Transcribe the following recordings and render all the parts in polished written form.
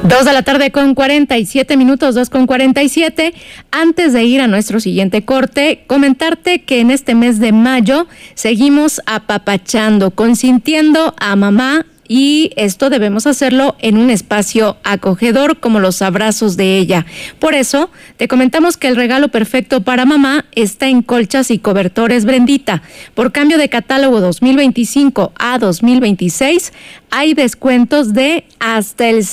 2:47 PM, 2:47. Antes de ir a nuestro siguiente corte, comentarte que en este mes de mayo seguimos apapachando, consintiendo a mamá. Y esto debemos hacerlo en un espacio acogedor como los abrazos de ella. Por eso, te comentamos que el regalo perfecto para mamá está en Colchas y Cobertores Brendita. Por cambio de catálogo 2025 a 2026, hay descuentos de hasta el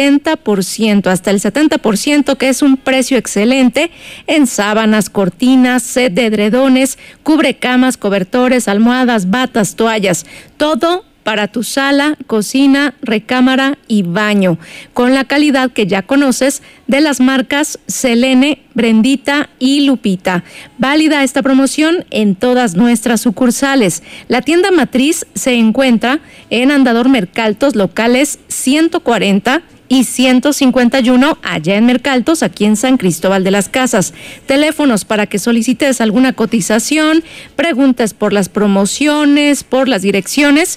70%, que es un precio excelente en sábanas, cortinas, set de edredones, cubrecamas, cobertores, almohadas, batas, toallas, todo para tu sala, cocina, recámara y baño, con la calidad que ya conoces de las marcas Selene, Brendita y Lupita. Válida esta promoción en todas nuestras sucursales. La tienda matriz se encuentra en Andador Mercaltos, locales 140 y 151 allá en Mercaltos, aquí en San Cristóbal de las Casas. Teléfonos para que solicites alguna cotización, preguntes por las promociones, por las direcciones: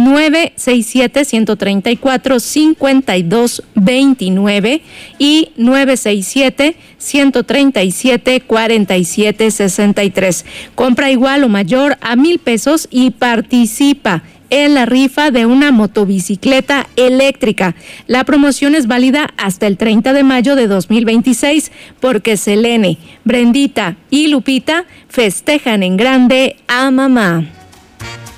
967-134-5229 y 967-137-4763. Compra igual o mayor a 1,000 pesos y participa en la rifa de una motobicicleta eléctrica. La promoción es válida hasta el 30 de mayo de 2026, porque Selene, Brendita y Lupita festejan en grande a mamá.